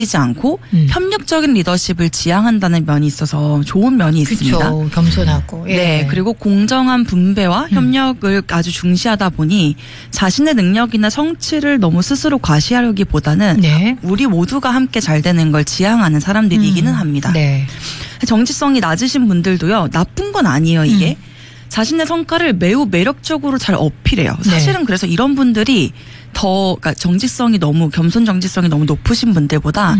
지 않고 협력적인 리더십을 지향한다는 면이 있어서 좋은 면이 있습니다. 그렇죠. 겸손하고. 예. 네, 그리고 공정한 분배와 협력을 아주 중시하다 보니 자신의 능력이나 성취를 너무 스스로 과시하려기보다는 네. 우리 모두가 함께 잘 되는 걸 지향하는 사람들이기는 합니다. 네. 정치성이 낮으신 분들도요, 나쁜 건 아니에요, 이게. 자신의 성과를 매우 매력적으로 잘 어필해요. 사실은 그래서 이런 분들이 그러니까 정직성이 너무, 겸손 정직성이 너무 높으신 분들보다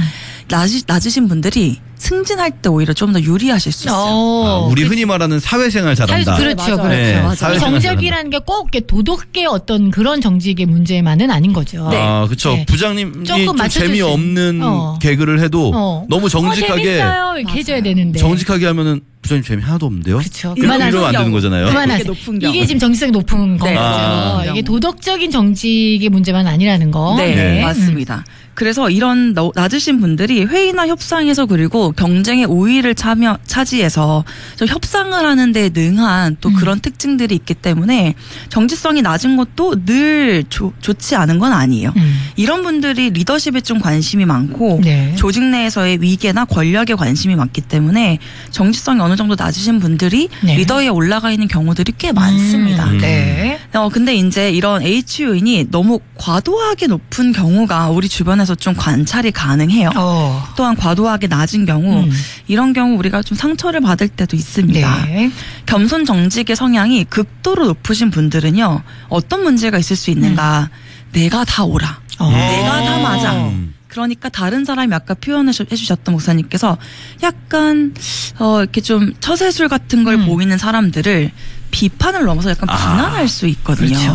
낮으신 분들이 승진할 때 오히려 좀 더 유리하실 수 있어요. 우리 흔히 말하는 사회생활 잘한다. 그렇죠, 맞아요. 그렇죠. 네, 사회생활 정적이라는 게 꼭 도덕의 어떤 그런 정직의 문제만은 아닌 거죠. 네. 그렇죠. 네. 부장님이 조금 좀 맞춰줄 재미없는 개그를 해도 너무 정직하게 재밌어요. 이렇게 해줘야 되는데. 정직하게 하면은 부장님 재미 하나도 없는데요. 그렇죠. 이러면 안 되는 거잖아요. 그만하세요. 이게 지금 정직성이 높은 네. 거죠. 이게 도덕적인 정직의 문제만 아니라는 거. 네, 맞습니다. 그래서 이런 낮으신 분들이 회의나 협상에서 그리고 경쟁의 우위를 차지해서 좀 협상을 하는데 능한 또 그런 특징들이 있기 때문에 정직성이 낮은 것도 늘 좋지 않은 건 아니에요. 이런 분들이 리더십에 좀 관심이 많고 네. 조직 내에서의 위계나 권력에 관심이 많기 때문에 정직성이 어느 정도 낮으신 분들이 네. 리더에 올라가 있는 경우들이 꽤 많습니다. 네. 근데 이제 이런 H 요인이 너무 과도하게 높은 경우가 우리 주변에서 좀 관찰이 가능해요. 또한 과도하게 낮은 경우 이런 경우 우리가 좀 상처를 받을 때도 있습니다. 네. 겸손 정직의 성향이 극도로 높으신 분들은요. 어떤 문제가 있을 수 있는가. 내가 다 옳아. 내가 다 맞아. 그러니까 다른 사람이 아까 표현해 주셨던 목사님께서 약간 이렇게 좀 처세술 같은 걸 보이는 사람들을 비판을 넘어서 약간 비난할 수 있거든요. 그렇죠.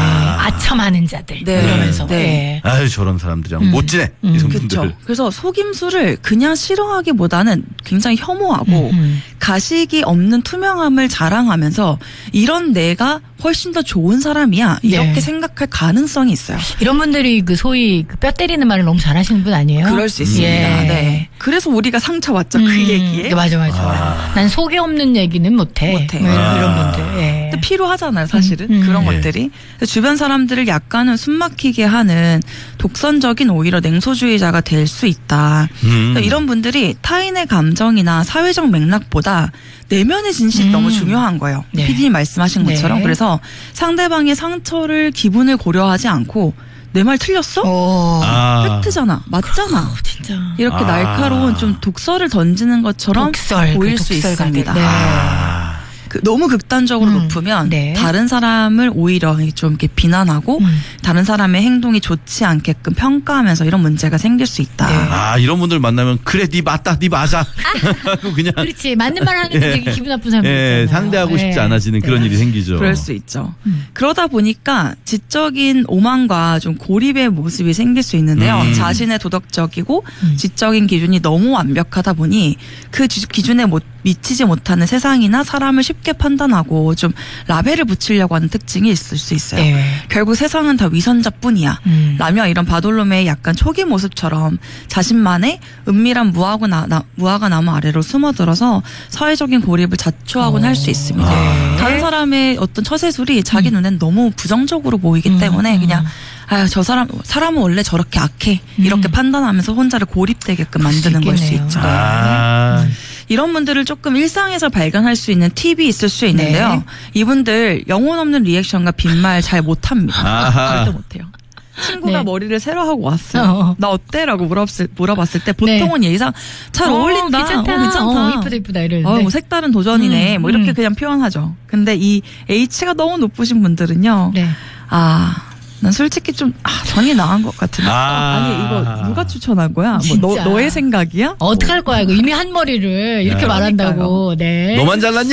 아첨하는 자들. 네. 이러면서. 네. 아유 저런 사람들이랑 못 지내 이런 분들. 그렇죠. 그래서 속임수를 그냥 싫어하기보다는 굉장히 혐오하고 가식이 없는 투명함을 자랑하면서 이런 내가 훨씬 더 좋은 사람이야 이렇게 네. 생각할 가능성이 있어요. 이런 분들이 소위 뼈 때리는 말을 너무 잘하시는 분 아니에요? 그럴 수 있습니다. 예. 네. 그래서 우리가 상처받죠. 그 얘기에. 네, 맞아. 난 속에 없는 얘기는 못해. 뭐 이런 분들. 예. 근데 필요하잖아요, 사실은. 그런 것들이. 주변 사람들을 약간은 숨막히게 하는 독선적인 오히려 냉소주의자가 될 수 있다. 그러니까 이런 분들이 타인의 감정이나 사회적 맥락보다 내면의 진실이 너무 중요한 거예요. 네. PD님 말씀하신 것처럼. 네. 그래서 상대방의 상처를 기분을 고려하지 않고 내 말 틀렸어? 팩트잖아. 맞잖아. 진짜. 이렇게 날카로운 좀 독설을 던지는 것처럼 보일 수 있습니다. 네. 너무 극단적으로 높으면 네. 다른 사람을 오히려 좀 이렇게 비난하고 다른 사람의 행동이 좋지 않게끔 평가하면서 이런 문제가 생길 수 있다. 네. 이런 분들 만나면 그래 네 맞다 네 맞아. 그냥 그렇지 맞는 말 하는데 되게 기분 나쁜 사람 있잖아요. 상대하고 싶지 않아지는 그런 일이 생기죠. 그럴 수 있죠. 그러다 보니까 지적인 오만과 좀 고립의 모습이 생길 수 있는데요. 자신의 도덕적이고 지적인 기준이 너무 완벽하다 보니 그 기준에 미치지 못하는 세상이나 사람을 쉽게 판단하고 좀 라벨을 붙이려고 하는 특징이 있을 수 있어요. 네. 결국 세상은 다 위선자뿐이야. 라며 이런 바돌롬의 약간 초기 모습처럼 자신만의 은밀한 무화과 나무 아래로 숨어들어서 사회적인 고립을 자초하곤 할 수 있습니다. 다른 사람의 어떤 처세술이 자기 눈엔 너무 부정적으로 보이기 때문에 그냥 저 사람은 원래 저렇게 악해. 이렇게 판단하면서 혼자를 고립되게끔 만드는 걸 수 있죠. 이런 분들을 조금 일상에서 발견할 수 있는 팁이 있을 수 있는데요. 네. 이분들 영혼 없는 리액션과 빈말 잘 못합니다. 절대 못해요. 친구가 네. 머리를 새로 하고 왔어요. 나 어때? 라고 물어봤을 때 보통은 예의상 잘 어울린다. 괜찮다. 이쁘다 이러는데. 뭐 색다른 도전이네. 뭐 이렇게 그냥 표현하죠. 근데 이 H가 너무 높으신 분들은요. 네. 난 솔직히 좀 전이 나은 것 같은데. 아니 이거 누가 추천한 거야? 뭐 너의 생각이야? 어떡할 거야 이거 이미 한 머리를 이렇게 말한다고. 네. 너만 잘났냐?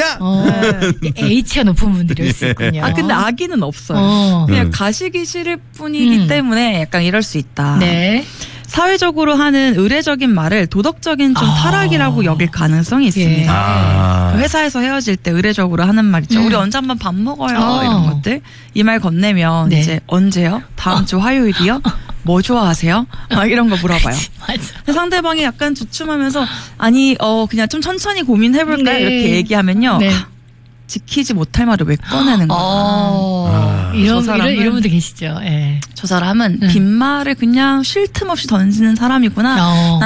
H가 높은 분들일 수 있군요. 근데 아기는 없어요. 그냥 가시기 싫을 뿐이기 때문에 약간 이럴 수 있다. 네. 사회적으로 하는 의례적인 말을 도덕적인 좀 타락이라고 여길 가능성이 있습니다. 회사에서 헤어질 때 의례적으로 하는 말 있죠. 우리 언제 한번 밥 먹어요. 이런 것들. 이 말 건네면 네. 이제 언제요? 다음 주 화요일이요? 뭐 좋아하세요? 막 이런 거 물어봐요. 맞아. 상대방이 약간 주춤하면서 그냥 좀 천천히 고민해볼까요? 네. 이렇게 얘기하면요. 네. 지키지 못할 말을 왜 꺼내는 거야. 이런 분도 계시죠. 예. 저 사람은 빈말을 그냥 쉴 틈 없이 던지는 사람이구나.